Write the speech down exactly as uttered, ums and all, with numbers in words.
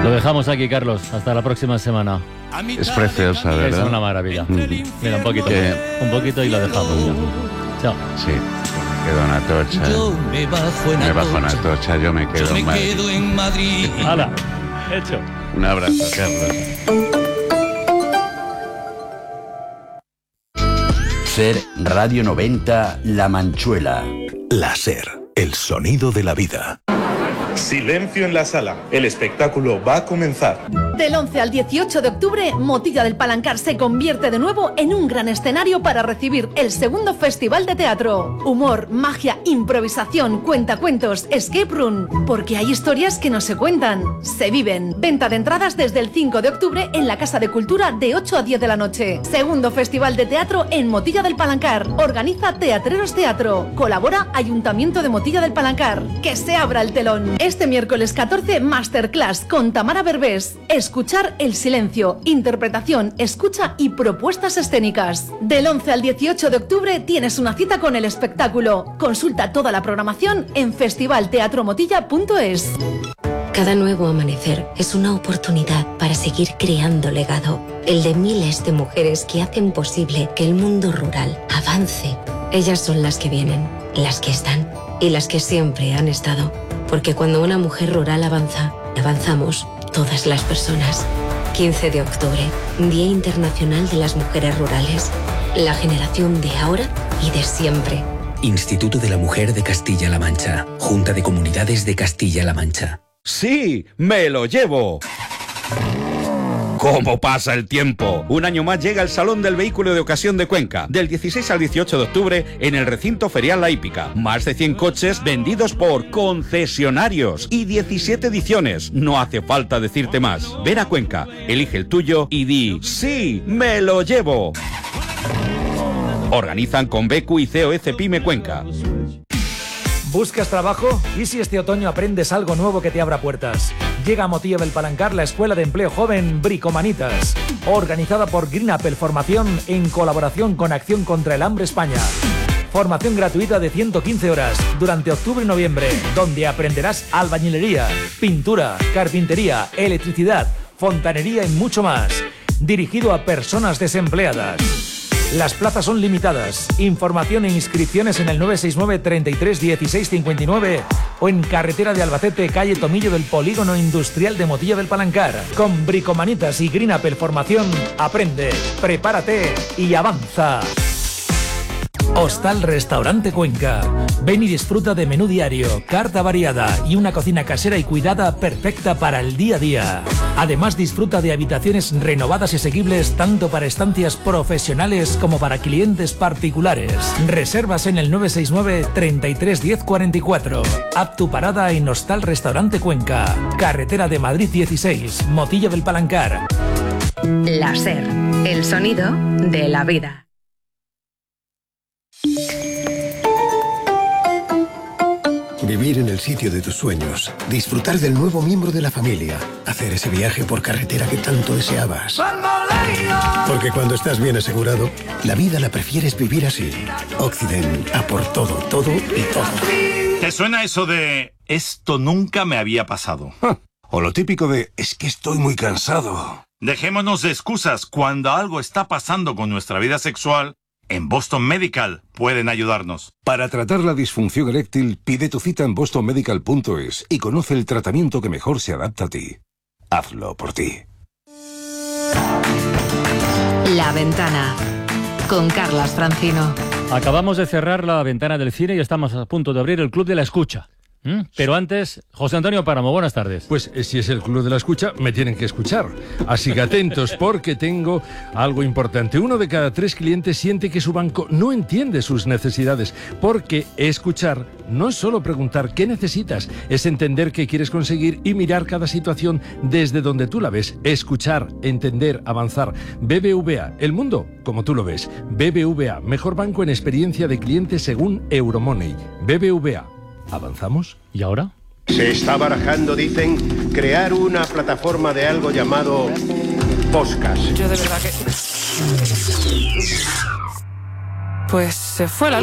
Lo dejamos aquí, Carlos. Hasta la próxima semana. Es preciosa, ¿verdad? Es una maravilla. Mm. Mira, un poquito, que... un poquito y lo dejamos ya. Chao. Sí, quedo en Atocha. Yo me bajo en me Atocha. bajo en Atocha, yo me quedo yo me en Madrid. quedo en Madrid. ¡Hala! Hecho. Un abrazo, Carlos. SER Radio noventa La Manchuela. La SER, el sonido de la vida. Silencio en la sala. El espectáculo va a comenzar. Del once al dieciocho de octubre, Motilla del Palancar se convierte de nuevo en un gran escenario para recibir el segundo Festival de Teatro. Humor, magia, improvisación, cuentacuentos, escape room. Porque hay historias que no se cuentan, se viven. Venta de entradas desde el cinco de octubre en la Casa de Cultura de ocho a diez de la noche. Segundo Festival de Teatro en Motilla del Palancar. Organiza Teatreros Teatro. Colabora Ayuntamiento de Motilla del Palancar. Que se abra el telón. Este miércoles catorce, Masterclass con Tamara Berbés. Escuchar el silencio, interpretación, escucha y propuestas escénicas. Del once al dieciocho de octubre tienes una cita con el espectáculo. Consulta toda la programación en festival teatro motilla punto es. Cada nuevo amanecer es una oportunidad para seguir creando legado. El de miles de mujeres que hacen posible que el mundo rural avance. Ellas son las que vienen, las que están y las que siempre han estado. Porque cuando una mujer rural avanza, avanzamos todas las personas. quince de octubre, Día Internacional de las Mujeres Rurales. La generación de ahora y de siempre. Instituto de la Mujer de Castilla-La Mancha. Junta de Comunidades de Castilla-La Mancha. ¡Sí! ¡Me lo llevo! ¿Cómo pasa el tiempo? Un año más llega el Salón del Vehículo de Ocasión de Cuenca, del dieciséis al dieciocho de octubre en el recinto ferial La Hípica. Más de cien coches vendidos por concesionarios y diecisiete ediciones. No hace falta decirte más. Ven a Cuenca, elige el tuyo y di ¡sí, me lo llevo! Organizan con B Q y C O E Cepime Cuenca. ¿Buscas trabajo? ¿Y si este otoño aprendes algo nuevo que te abra puertas? Llega a Motilla del Palancar la Escuela de Empleo Joven Bricomanitas, organizada por Green Apple Formación en colaboración con Acción contra el Hambre España. Formación gratuita de ciento quince horas durante octubre y noviembre, donde aprenderás albañilería, pintura, carpintería, electricidad, fontanería y mucho más. Dirigido a personas desempleadas. Las plazas son limitadas. Información e inscripciones en el nueve seis nueve, treinta y tres, dieciséis cincuenta y nueve o en carretera de Albacete, calle Tomillo del Polígono Industrial de Motilla del Palancar. Con Bricomanitas y Green Apple Formación, aprende, prepárate y avanza. Hostal Restaurante Cuenca. Ven y disfruta de menú diario, carta variada y una cocina casera y cuidada perfecta para el día a día. Además, disfruta de habitaciones renovadas y asequibles tanto para estancias profesionales como para clientes particulares. Reservas en el nueve seis nueve, treinta y tres, diez cuarenta y cuatro. Haz tu parada en Hostal Restaurante Cuenca. Carretera de Madrid dieciséis, Motilla del Palancar. La SER, el sonido de la vida. Vivir en el sitio de tus sueños, disfrutar del nuevo miembro de la familia, hacer ese viaje por carretera que tanto deseabas. Porque cuando estás bien asegurado, la vida la prefieres vivir así. Occident, a por todo, todo y todo. ¿Te suena eso de esto nunca me había pasado? O lo típico de es que estoy muy cansado. Dejémonos de excusas. Cuando algo está pasando con nuestra vida sexual, en Boston Medical pueden ayudarnos. Para tratar la disfunción eréctil, pide tu cita en boston medical punto es y conoce el tratamiento que mejor se adapta a ti. Hazlo por ti. La Ventana, con Carlas Francino. Acabamos de cerrar la ventana del cine y estamos a punto de abrir el Club de la Escucha. ¿Mm? Pero antes, José Antonio Páramo, buenas tardes. Pues si es el Club de la Escucha, me tienen que escuchar. Así que atentos, porque tengo algo importante. Uno de cada tres clientes siente que su banco no entiende sus necesidades, porque escuchar no es solo preguntar qué necesitas, es entender qué quieres conseguir y mirar cada situación desde donde tú la ves. Escuchar, entender, avanzar. B B V A, el mundo como tú lo ves. B B V A, mejor banco en experiencia de cliente según Euromoney. B B V A. ¿Avanzamos? ¿Y ahora? Se está barajando, dicen, crear una plataforma de algo llamado podcast. Yo de verdad que... Pues se fue la luz.